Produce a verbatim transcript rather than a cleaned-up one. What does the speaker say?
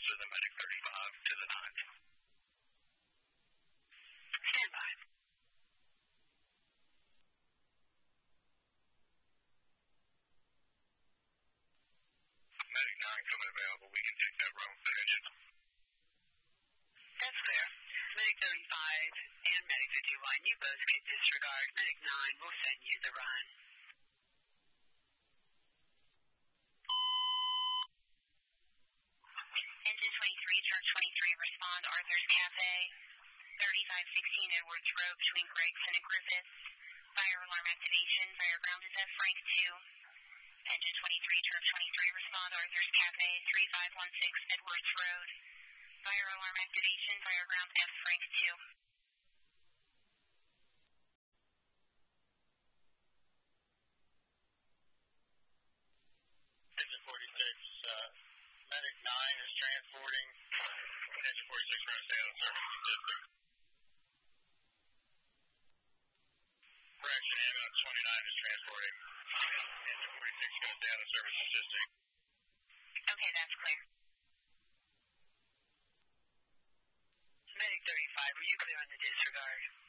to the medic thirty-five to the ninth. Stand by. Medic nine coming available. We can take that run with the engine. That's clear. Medic thirty-five and Medic fifty-one, you both can disregard. Medic nine will send you the run. Engine twenty-three, Church twenty-three, respond Arthur's Cafe, thirty-five sixteen Edwards Road between Gregson and Griffith. Fire alarm activation. Fire ground is F Frank two. Engine twenty-three, Church twenty-three, respond Arthur's Cafe, thirty-five sixteen Edwards Road. Fire alarm activation. Fire ground F Frank two. Engine forty-six, uh, Medic nine is transporting. Engine forty-six, we're going to stay out of service assisting. Correction, ambulance twenty-nine is transporting. Engine forty-six is going to stay out of service assisting. Okay, that's clear. Medic thirty-five, are you clear on the disregard?